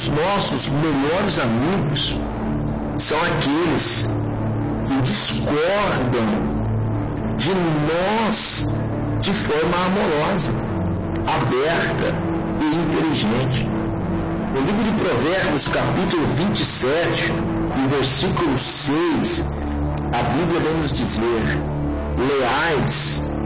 os nossos melhores amigos são aqueles que discordam de nós de forma amorosa, aberta e inteligente. No livro de Provérbios, capítulo 27, no versículo 6, a Bíblia vai nos dizer: leais